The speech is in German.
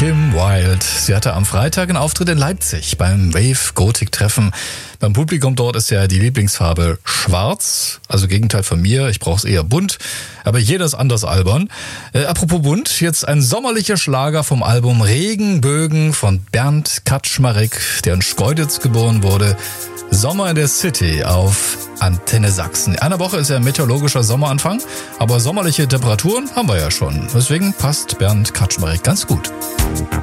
Kim Wilde. Sie hatte am Freitag einen Auftritt in Leipzig beim Wave-Gotik-Treffen. Beim Publikum dort ist ja die Lieblingsfarbe schwarz, also Gegenteil von mir. Ich brauche es eher bunt, aber jeder ist anders albern. Apropos bunt, jetzt ein sommerlicher Schlager vom Album Regenbögen von Bernd Kaczmarek, der in Schkeuditz geboren wurde. Sommer in der City auf Antenne Sachsen. In einer Woche ist ja ein meteorologischer Sommeranfang, aber sommerliche Temperaturen haben wir ja schon. Deswegen passt Bernd Kaczmarek ganz gut.